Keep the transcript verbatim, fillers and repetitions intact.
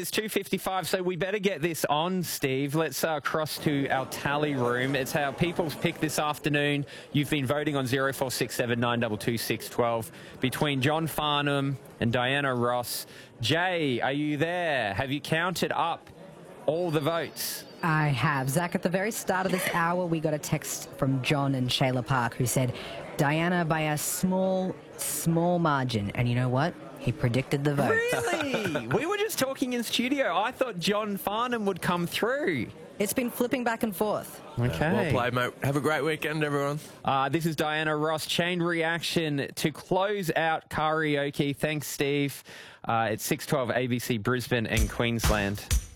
is two fifty-five, so we better get this on, Steve. Let's uh, cross to our tally room. It's our People's Pick this afternoon. You've been voting on zero four six seven nine two two six one two between John Farnham and Diana Ross. Jay, are you there? Have you counted up all the votes? I have. Zach, at the very start of this hour, we got a text from John and Shayla Park who said, Diana by a small, small margin. And you know what? He predicted the vote. Really? We were just talking in studio. I thought John Farnham would come through. It's been flipping back and forth. Okay. Uh, well played, mate. Have a great weekend, everyone. Uh, this is Diana Ross. Chain reaction to close out karaoke. Thanks, Steve. Uh, it's six twelve A B C Brisbane and Queensland.